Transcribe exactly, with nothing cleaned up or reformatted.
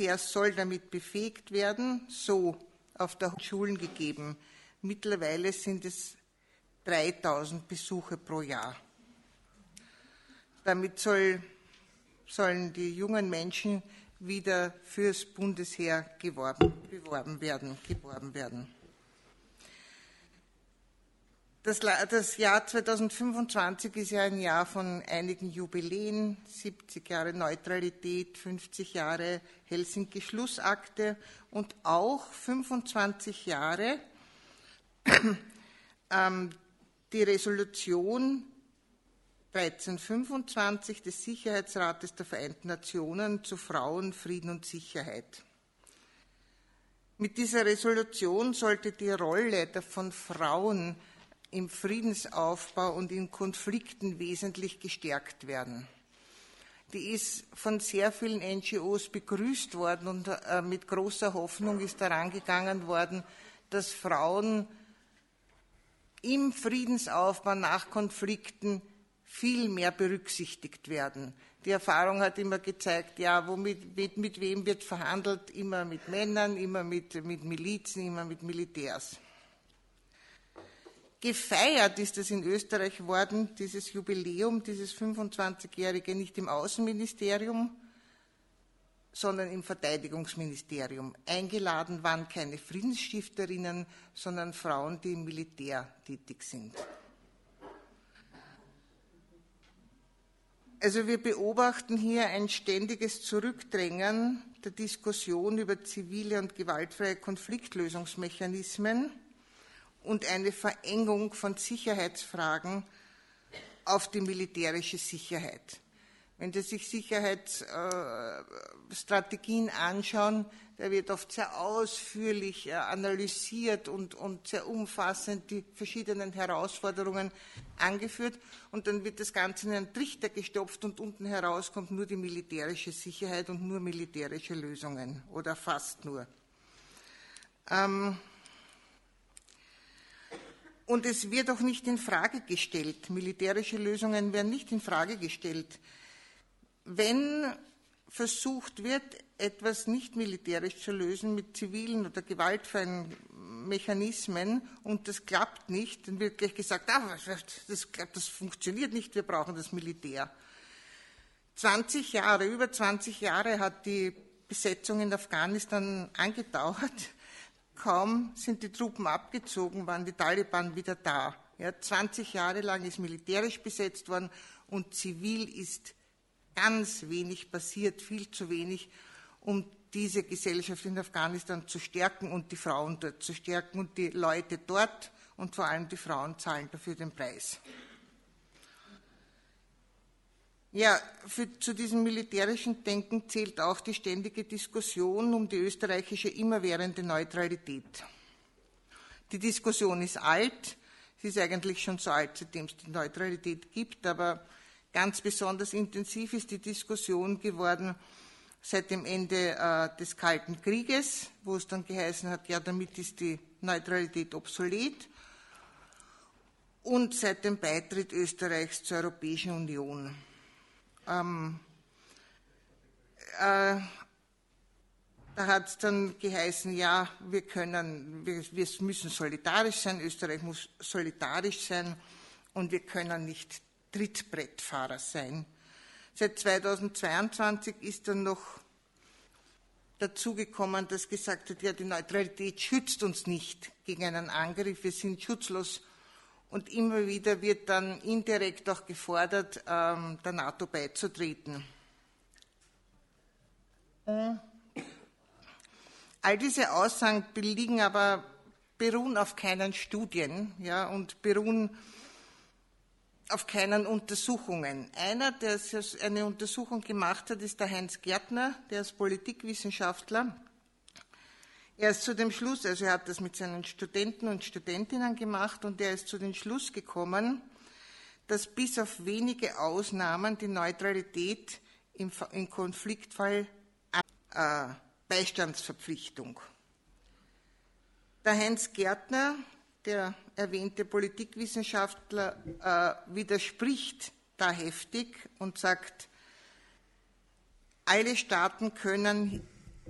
Bundesheer soll damit befähigt werden, so auf der Schulen gegeben. Mittlerweile sind es dreitausend Besuche pro Jahr. Damit soll, sollen die jungen Menschen wieder fürs Bundesheer geworben, beworben werden, geworben werden. Das, das Jahr zweitausendfünfundzwanzig ist ja ein Jahr von einigen Jubiläen, siebzig Jahre Neutralität, fünfzig Jahre Helsinki-Schlussakte und auch fünfundzwanzig Jahre ähm, die Resolution dreizehnhundertfünfundzwanzig des Sicherheitsrates der Vereinten Nationen zu Frauen, Frieden und Sicherheit. Mit dieser Resolution sollte die Rolle der von Frauen im Friedensaufbau und in Konflikten wesentlich gestärkt werden. Die ist von sehr vielen N G Os begrüßt worden und äh, mit großer Hoffnung ist daran gegangen worden, dass Frauen im Friedensaufbau nach Konflikten viel mehr berücksichtigt werden. Die Erfahrung hat immer gezeigt, ja, womit, mit, mit wem wird verhandelt? Immer mit Männern, immer mit, mit Milizen, immer mit Militärs. Gefeiert ist es in Österreich worden, dieses Jubiläum, dieses fünfundzwanzigjährige, nicht im Außenministerium, sondern im Verteidigungsministerium. Eingeladen waren keine Friedensstifterinnen, sondern Frauen, die im Militär tätig sind. Also wir beobachten hier ein ständiges Zurückdrängen der Diskussion über zivile und gewaltfreie Konfliktlösungsmechanismen und eine Verengung von Sicherheitsfragen auf die militärische Sicherheit. Wenn Sie sich Sicherheitsstrategien anschauen, da wird oft sehr ausführlich analysiert und, und sehr umfassend die verschiedenen Herausforderungen angeführt und dann wird das Ganze in einen Trichter gestopft und unten heraus kommt nur die militärische Sicherheit und nur militärische Lösungen oder fast nur. Ähm, Und es wird auch nicht in Frage gestellt. Militärische Lösungen werden nicht in Frage gestellt. Wenn versucht wird, etwas nicht militärisch zu lösen mit zivilen oder gewaltfreien Mechanismen und das klappt nicht, dann wird gleich gesagt, ah, das, das funktioniert nicht, wir brauchen das Militär. zwanzig Jahre, über zwanzig Jahre hat die Besetzung in Afghanistan angedauert. Kaum sind die Truppen abgezogen, waren die Taliban wieder da. Ja, zwanzig Jahre lang ist militärisch besetzt worden und zivil ist ganz wenig passiert, viel zu wenig, um diese Gesellschaft in Afghanistan zu stärken und die Frauen dort zu stärken. Und die Leute dort und vor allem die Frauen zahlen dafür den Preis. Ja, für, zu diesem militärischen Denken zählt auch die ständige Diskussion um die österreichische immerwährende Neutralität. Die Diskussion ist alt, sie ist eigentlich schon so alt, seitdem es die Neutralität gibt, aber ganz besonders intensiv ist die Diskussion geworden seit dem Ende äh, des Kalten Krieges, wo es dann geheißen hat, ja, damit ist die Neutralität obsolet, und seit dem Beitritt Österreichs zur Europäischen Union. Ähm, äh, da hat es dann geheißen, ja, wir können, wir, wir müssen solidarisch sein, Österreich muss solidarisch sein und wir können nicht Trittbrettfahrer sein. Seit zweitausendzweiundzwanzig ist dann noch dazugekommen, dass gesagt wird, ja, die Neutralität schützt uns nicht gegen einen Angriff, wir sind schutzlos. Und immer wieder wird dann indirekt auch gefordert, ähm, der NATO beizutreten. Äh. All diese Aussagen liegen aber, beruhen auf keinen Studien, ja, und beruhen auf keinen Untersuchungen. Einer, der eine Untersuchung gemacht hat, ist der Heinz Gärtner, der ist Politikwissenschaftler. Er ist zu dem Schluss, also er hat das mit seinen Studenten und Studentinnen gemacht und er ist zu dem Schluss gekommen, dass bis auf wenige Ausnahmen die Neutralität im, im Konfliktfall äh, Beistandsverpflichtung. Der Heinz Gärtner, der erwähnte Politikwissenschaftler, äh, widerspricht da heftig und sagt, alle Staaten können